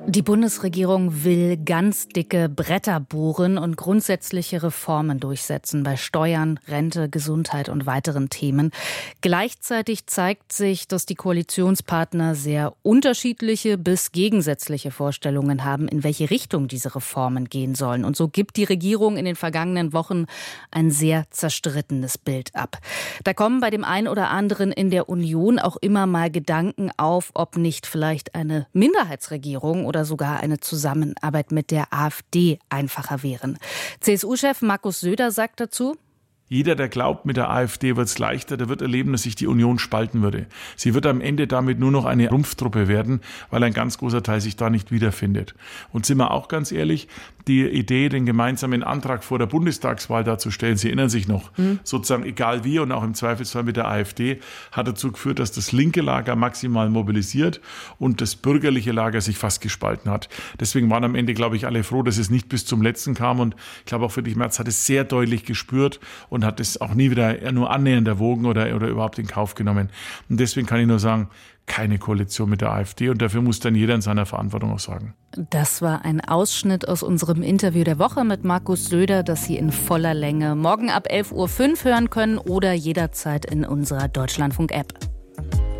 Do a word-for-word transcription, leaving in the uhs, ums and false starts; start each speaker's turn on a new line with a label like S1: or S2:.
S1: Die Bundesregierung will ganz dicke Bretter bohren und grundsätzliche Reformen durchsetzen bei Steuern, Rente, Gesundheit und weiteren Themen. Gleichzeitig zeigt sich, dass die Koalitionspartner sehr unterschiedliche bis gegensätzliche Vorstellungen haben, in welche Richtung diese Reformen gehen sollen. Und so gibt die Regierung in den vergangenen Wochen ein sehr zerstrittenes Bild ab. Da kommen bei dem einen oder anderen in der Union auch immer mal Gedanken auf, ob nicht vielleicht eine Minderheitsregierung oder sogar eine Zusammenarbeit mit der AfD einfacher wären. C S U-Chef Markus Söder sagt dazu:
S2: Jeder, der glaubt, mit der AfD wird es leichter, der wird erleben, dass sich die Union spalten würde. Sie wird am Ende damit nur noch eine Rumpftruppe werden, weil ein ganz großer Teil sich da nicht wiederfindet. Und sind wir auch ganz ehrlich, die Idee, den gemeinsamen Antrag vor der Bundestagswahl darzustellen, Sie erinnern sich noch, mhm. sozusagen egal wie und auch im Zweifelsfall mit der AfD, hat dazu geführt, dass das linke Lager maximal mobilisiert und das bürgerliche Lager sich fast gespalten hat. Deswegen waren am Ende, glaube ich, alle froh, dass es nicht bis zum Letzten kam. Und ich glaube auch Friedrich Merz hat es sehr deutlich gespürt und hat es auch nie wieder nur annähernd erwogen oder, oder überhaupt in Kauf genommen. Und deswegen kann ich nur sagen, keine Koalition mit der AfD, und dafür muss dann jeder in seiner Verantwortung auch sagen.
S1: Das war ein Ausschnitt aus unserem Interview der Woche mit Markus Söder, das Sie in voller Länge morgen ab elf Uhr fünf hören können oder jederzeit in unserer Deutschlandfunk-App.